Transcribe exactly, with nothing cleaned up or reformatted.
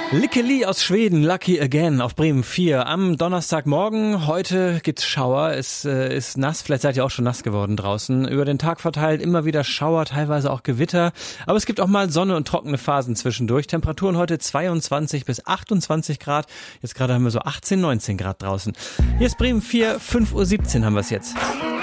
Lickeli aus Schweden, Lucky Again auf Bremen vier. Am Donnerstagmorgen, heute gibt's Schauer, es äh, ist nass, vielleicht seid ihr auch schon nass geworden draußen. Über den Tag verteilt immer wieder Schauer, teilweise auch Gewitter. Aber es gibt auch mal Sonne und trockene Phasen zwischendurch. Temperaturen heute zweiundzwanzig bis achtundzwanzig Grad. Jetzt gerade haben wir so achtzehn, neunzehn Grad draußen. Hier ist Bremen vier, fünf Uhr siebzehn haben wir es jetzt.